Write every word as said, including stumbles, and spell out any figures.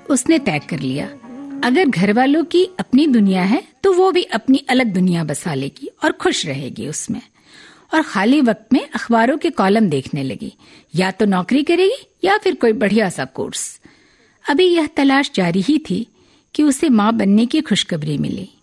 उसने तय कर लिया, अगर घर वालों की अपनी दुनिया है तो वो भी अपनी अलग दुनिया बसा लेगी और खुश रहेगी उसमें। और खाली वक्त में अखबारों के कॉलम देखने लगी, या तो नौकरी करेगी या फिर कोई बढ़िया सा कोर्स। अभी यह तलाश जारी ही थी कि उसे माँ बनने की खुशखबरी मिली।